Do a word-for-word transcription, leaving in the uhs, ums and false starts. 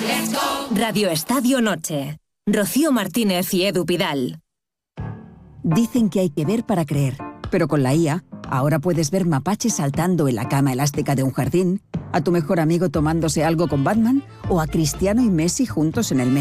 Radio Estadio Noche. Rocío Martínez y Edu Pidal. Dicen que hay que ver para creer, pero con la I A, ahora puedes ver mapaches saltando en la cama elástica de un jardín, a tu mejor amigo tomándose algo con Batman o a Cristiano y Messi juntos en el